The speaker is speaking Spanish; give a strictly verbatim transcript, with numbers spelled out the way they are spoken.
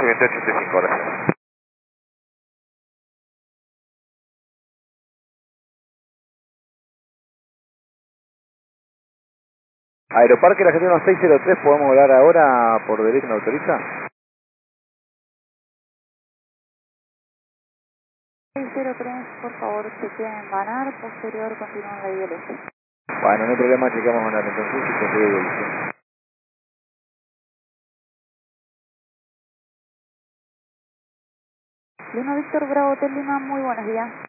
veintiocho ochenta y cinco, gracias. Aeroparque la Argentina seis cero tres, ¿podemos volar ahora por derecho, me autoriza? seis cero tres, por favor, se queda en Banar, posterior continúa la I L S. Bueno, no hay problema, checamos Banar entonces y posterior evolución. Lima Víctor Bravo Hotel Lima, muy buenos días.